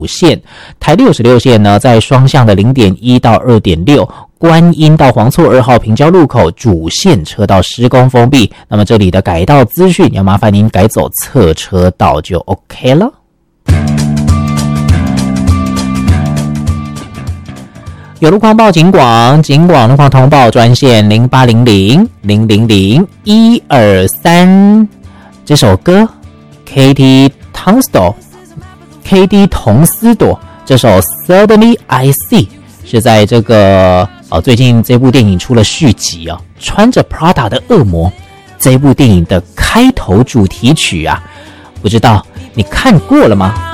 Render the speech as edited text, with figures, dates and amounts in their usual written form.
线，台66线呢在双向的 0.1 到 2.6， 观音到黄厝2号平交路口主线车道施工封闭，那么这里的改道资讯要麻烦您改走侧车道就 OK 了。有路况报警广路况通报专线0800-000-123。这首歌 KT 童思朵这首 Suddenly I See 是在这个最近这部电影出了续集啊，穿着 Prada 的恶魔这部电影的开头主题曲啊，不知道你看过了吗？